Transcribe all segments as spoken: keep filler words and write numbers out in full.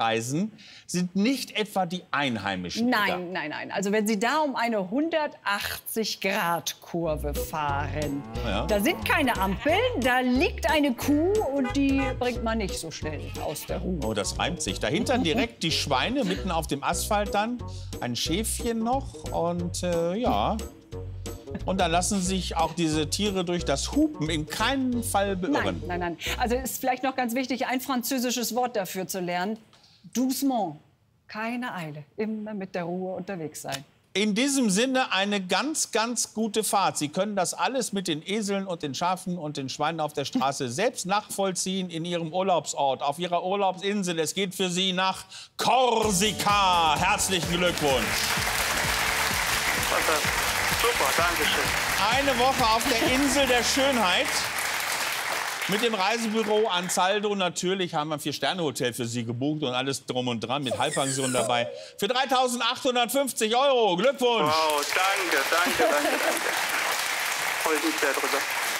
anreisen, sind nicht etwa die Einheimischen. Nein, oder? nein, nein. Also wenn Sie da um eine hundertachtzig Grad Kurve fahren, Ja. da sind keine Ampeln, da liegt eine Kuh und die bringt man nicht so schnell aus der Ruhe. Oh, das reimt sich. Dahinter direkt die Schweine, mitten auf dem Asphalt dann. Ein Schäfchen noch und äh, ja. Und da lassen sich auch diese Tiere durch das Hupen in keinem Fall beirren. Nein, nein, nein. Also ist vielleicht noch ganz wichtig, ein französisches Wort dafür zu lernen. Doucement. Keine Eile. Immer mit der Ruhe unterwegs sein. In diesem Sinne eine ganz, ganz gute Fahrt. Sie können das alles mit den Eseln und den Schafen und den Schweinen auf der Straße selbst nachvollziehen in Ihrem Urlaubsort, auf Ihrer Urlaubsinsel. Es geht für Sie nach Korsika. Herzlichen Glückwunsch. Super, danke schön. Eine Woche auf der Insel der Schönheit. Mit dem Reisebüro Ansaldo. Natürlich haben wir ein Vier-Sterne-Hotel für Sie gebucht und alles drum und dran mit Halbpension dabei. Für dreitausendachthundertfünfzig Euro. Glückwunsch. Wow, danke, danke, danke, danke. Freue mich sehr drüber.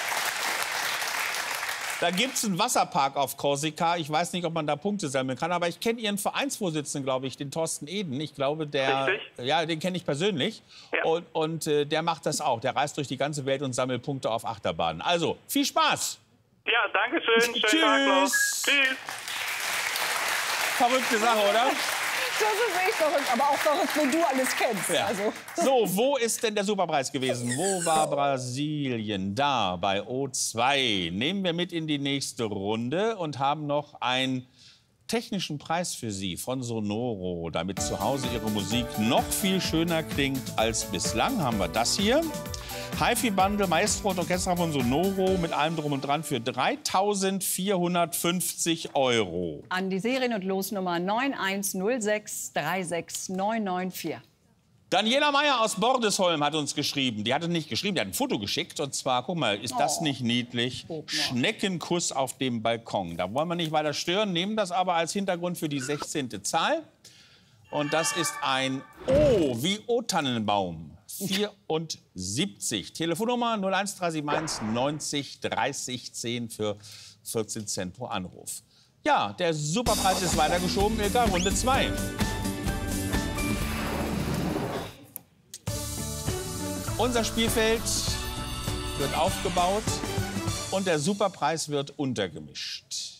Da gibt es einen Wasserpark auf Korsika. Ich weiß nicht, ob man da Punkte sammeln kann, aber ich kenne Ihren Vereinsvorsitzenden, glaube ich, den Thorsten Eden. Ich glaube, der, Richtig. ja, den kenne ich persönlich. Ja. Und, und äh, der macht das auch. Der reist durch die ganze Welt und sammelt Punkte auf Achterbahnen. Also, viel Spaß. Ja, danke schön. Schönen Tschüss. Tag noch. Tschüss. Verrückte Sache, oder? Das ist echt verrückt, aber auch verrückt, wenn du alles kennst. Ja. Also. So, wo ist denn der Superpreis gewesen? Wo war Brasilien? Da, bei O zwei. Nehmen wir mit in die nächste Runde und haben noch einen technischen Preis für Sie von Sonoro, damit zu Hause Ihre Musik noch viel schöner klingt als bislang. Haben wir das hier. HiFi-Bundle, Maestro und Orchester von Sonoro mit allem drum und dran für dreitausendvierhundertfünfzig Euro. An die Serien- und Losnummer neun eins null sechs drei sechs neun neun vier. Daniela Meyer aus Bordesholm hat uns geschrieben. Die hat es nicht geschrieben, die hat ein Foto geschickt. Und zwar, guck mal, ist das Oh. nicht niedlich? Guck mal. Schneckenkuss auf dem Balkon. Da wollen wir nicht weiter stören, nehmen das aber als Hintergrund für die sechzehnte Zahl. Und das ist ein O wie O-Tannenbaum. vierundsiebzig. Telefonnummer null eins drei sieben eins neunzig dreißig zehn für vierzehn Cent pro Anruf. Ja, der Superpreis ist weitergeschoben, Ilka, Runde zwei. Unser Spielfeld wird aufgebaut und der Superpreis wird untergemischt.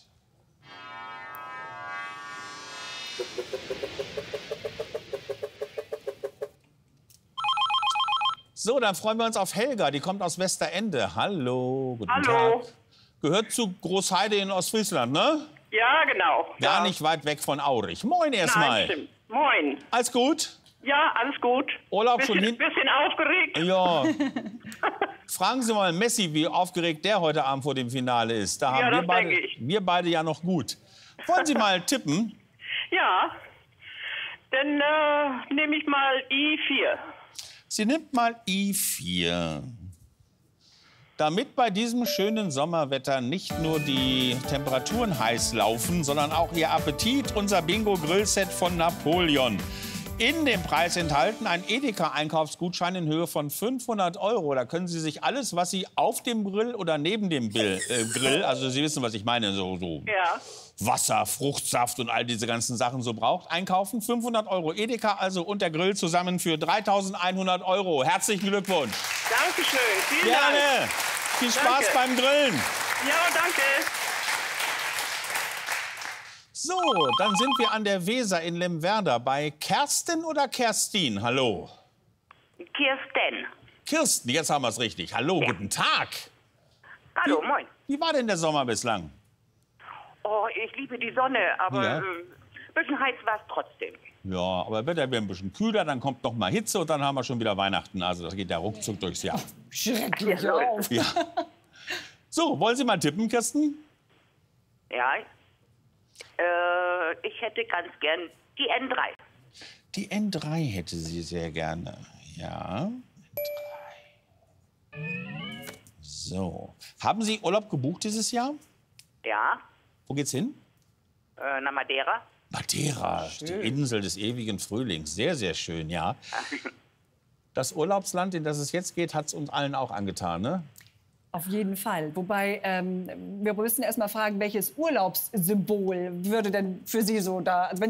So, dann freuen wir uns auf Helga. Die kommt aus Westerende. Hallo, guten Hallo. Tag. Gehört zu Großheide in Ostfriesland, ne? Ja, genau. Gar ja. nicht weit weg von Aurich. Moin Nein, erstmal. stimmt. Moin. Alles gut? Ja, alles gut. Urlaub bisschen, schon hin? Bisschen aufgeregt. Ja. Fragen Sie mal Messi, wie aufgeregt der heute Abend vor dem Finale ist. Da haben Ja, wir, das beide, denke ich. wir beide ja noch gut. Wollen Sie mal tippen? Ja. Dann äh, nehme ich mal I vier. Sie nimmt mal I vier. Damit bei diesem schönen Sommerwetter nicht nur die Temperaturen heiß laufen, sondern auch Ihr Appetit, unser Bingo-Grillset von Napoleon. In dem Preis enthalten ein Edeka-Einkaufsgutschein in Höhe von fünfhundert Euro. Da können Sie sich alles, was Sie auf dem Grill oder neben dem Grill, äh, Grill also Sie wissen, was ich meine, so, so Ja. Wasser, Fruchtsaft und all diese ganzen Sachen so braucht, einkaufen. fünfhundert Euro Edeka, also und der Grill zusammen für dreitausendeinhundert Euro. Herzlichen Glückwunsch. Dankeschön. Vielen Gerne. Dank. Viel Spaß Danke. beim Grillen. Ja, danke. So, dann sind wir an der Weser in Lemwerder bei Kersten oder Kerstin. Hallo. Kirsten. Kirsten, jetzt haben wir es richtig. Hallo, guten Tag. Hallo, moin. Wie war denn der Sommer bislang? Oh, ich liebe die Sonne, aber Ja. äh, ein bisschen heiß war es trotzdem. Ja, aber wird ja wieder ein bisschen kühler, dann kommt noch mal Hitze und dann haben wir schon wieder Weihnachten. Also das geht ja ruckzuck durchs Jahr. Schrecklich Ja, so ist auf. Ja. So, wollen Sie mal tippen, Kirsten? Ja. Äh, ich hätte ganz gern die N drei. Die N drei hätte sie sehr gerne. Ja, N drei. So. Haben Sie Urlaub gebucht dieses Jahr? Ja. Wo geht's hin? Äh, nach Madeira. Madeira, die Insel des ewigen Frühlings. Sehr, sehr schön, ja. Das Urlaubsland, in das es jetzt geht, hat es uns allen auch angetan, ne? Auf jeden Fall. Wobei, ähm, wir müssen erst mal fragen, welches Urlaubssymbol würde denn für Sie so da... Also wenn